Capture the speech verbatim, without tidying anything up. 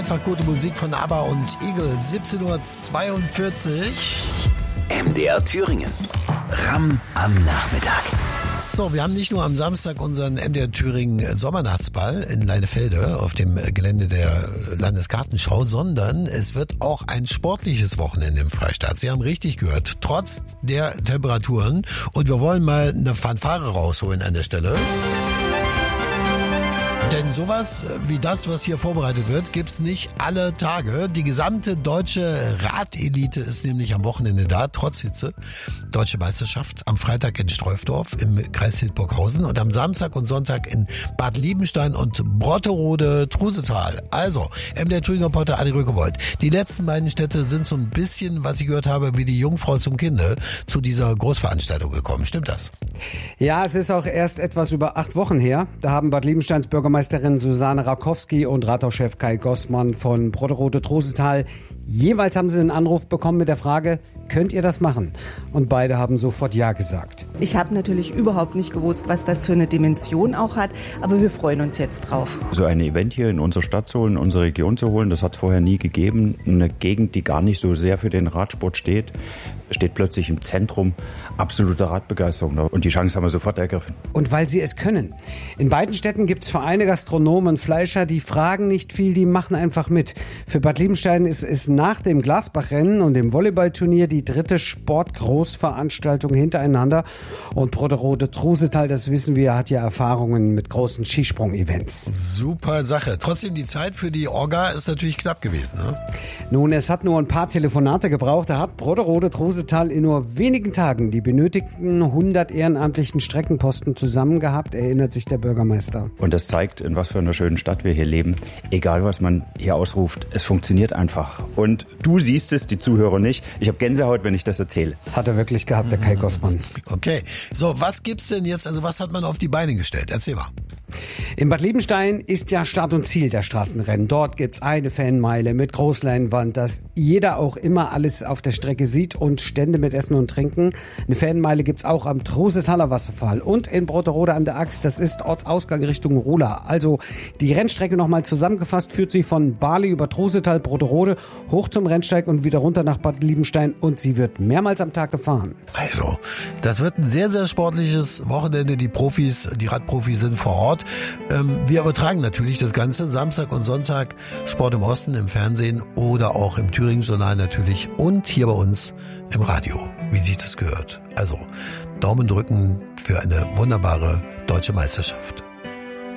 einfach gute Musik von ABBA und Eagle. siebzehn Uhr zweiundvierzig. M D R Thüringen. Ram am Nachmittag. So, wir haben nicht nur am Samstag unseren M D R Thüringen Sommernachtsball in Leinefelde auf dem Gelände der Landesgartenschau, sondern es wird auch ein sportliches Wochenende im Freistaat. Sie haben richtig gehört, trotz der Temperaturen. Und wir wollen mal eine Fanfare rausholen an der Stelle. Denn sowas wie das, was hier vorbereitet wird, gibt's nicht alle Tage. Die gesamte deutsche Radelite ist nämlich am Wochenende da, trotz Hitze. Deutsche Meisterschaft am Freitag in Streufdorf im Kreis Hildburghausen und am Samstag und Sonntag in Bad Liebenstein und Brotterode-Trusetal. Also, M D R Thüringer Reporter Adi Rückewold. Die letzten beiden Städte sind so ein bisschen, was ich gehört habe, wie die Jungfrau zum Kinde zu dieser Großveranstaltung gekommen. Stimmt das? Ja, es ist auch erst etwas über acht Wochen her. Da haben Bad Liebensteins Bürgermeisterin Susanne Rakowski und Rathauschef Kai Gossmann von Brotterode-Trusetal jeweils haben sie einen Anruf bekommen mit der Frage, könnt ihr das machen? Und beide haben sofort Ja gesagt. Ich habe natürlich überhaupt nicht gewusst, was das für eine Dimension auch hat, aber wir freuen uns jetzt drauf. So ein Event hier in unsere Stadt zu holen, in unsere Region zu holen, das hat es vorher nie gegeben. Eine Gegend, die gar nicht so sehr für den Radsport steht, steht plötzlich im Zentrum. Absolute Radbegeisterung. Und die Chance haben wir sofort ergriffen. Und weil sie es können. In beiden Städten gibt es Vereine, Gastronomen und Fleischer, die fragen nicht viel, die machen einfach mit. Für Bad Liebenstein ist es nach dem Glasbachrennen und dem Volleyballturnier die dritte Sportgroßveranstaltung hintereinander. Und Brotterode-Trusetal, das wissen wir, hat ja Erfahrungen mit großen Skisprung-Events. Super Sache. Trotzdem, die Zeit für die Orga ist natürlich knapp gewesen, ne? Nun, es hat nur ein paar Telefonate gebraucht. Da hat Brotterode-Trusetal in nur wenigen Tagen die benötigten hundert ehrenamtlichen Streckenposten zusammen gehabt, erinnert sich der Bürgermeister. Und das zeigt, in was für einer schönen Stadt wir hier leben. Egal, was man hier ausruft, es funktioniert einfach. Und du siehst es, die Zuhörer nicht. Ich habe Gänsehaut, wenn ich das erzähle. Hat er wirklich gehabt, der Kai Gossmann. Okay, so, was gibt's denn jetzt, also was hat man auf die Beine gestellt? Erzähl mal. In Bad Liebenstein ist ja Start und Ziel der Straßenrennen. Dort gibt's eine Fanmeile mit Großleinwand, dass jeder auch immer alles auf der Strecke sieht und Stände mit Essen und Trinken. Eine Fanmeile gibt's auch am Trusetaler Wasserfall und in Brotterode an der Axt. Das ist Ortsausgang Richtung Rola. Also die Rennstrecke nochmal zusammengefasst führt sie von Barley über Trusetal, Brotterode hoch zum Rennsteig und wieder runter nach Bad Liebenstein und sie wird mehrmals am Tag gefahren. Also, das wird ein sehr, sehr sportliches Wochenende. Die Profis, die Radprofis sind vor Ort. Ähm, wir übertragen natürlich das Ganze Samstag und Sonntag Sport im Osten im Fernsehen oder auch im Thüringen-Journal natürlich und hier bei uns im Radio, wie sich das gehört. Also Daumen drücken für eine wunderbare deutsche Meisterschaft.